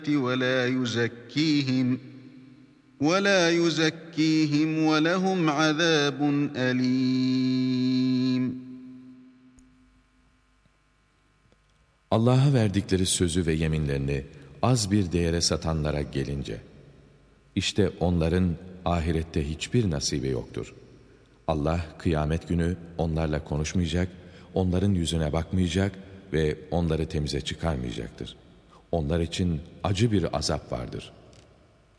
وَلَا يُزَكِّيهِمْ وَلَهُمْ عَذَابٌ أَلِيمٌ. Allah'a verdikleri sözü ve yeminlerini az bir değere satanlara gelince, işte onların ahirette hiçbir nasibi yoktur. Allah kıyamet günü onlarla konuşmayacak, onların yüzüne bakmayacak ve onları temize çıkarmayacaktır. Onlar için acı bir azap vardır.